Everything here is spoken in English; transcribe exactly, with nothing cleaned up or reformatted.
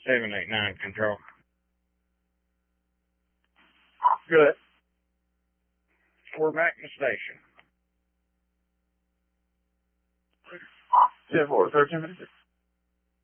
seven eight nine control. Good. We're back to station. ten four, thirteen minutes.